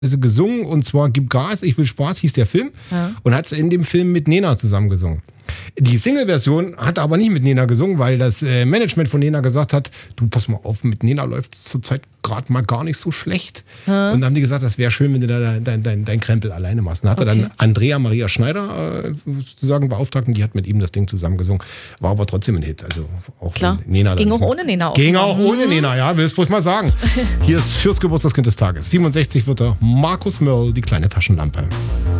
gesungen und zwar Gib Gas, ich will Spaß, hieß der Film. Ja. Und hat in dem Film mit Nena zusammen gesungen. Die Single-Version hat er aber nicht mit Nena gesungen, weil das Management von Nena gesagt hat, du pass mal auf, mit Nena läuft es zurzeit gerade mal gar nicht so schlecht. Und dann haben die gesagt, das wäre schön, wenn du da dein Krempel alleine machst. Dann hat er dann Andrea Maria Schneider sozusagen beauftragt und die hat mit ihm das Ding zusammen gesungen. War aber trotzdem ein Hit. Also auch klar. Nena ging auch ohne Nena. Ging auch ohne Nena, ja, will ich bloß mal sagen. Hier ist fürs Geburtstagskind des Tages. 67 wird er Markus Mörl, die kleine Taschenlampe.